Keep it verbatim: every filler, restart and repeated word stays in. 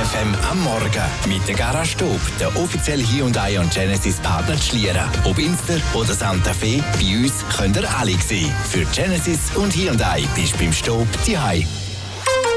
F M am Morgen mit der Garage Stub, der offizielle Hyundai und Genesis Partner Schlieren. Ob Inster oder Santa Fe, bei uns könnt ihr alle sehen. Für Genesis und Hyundai bist du beim Stub zu Hause.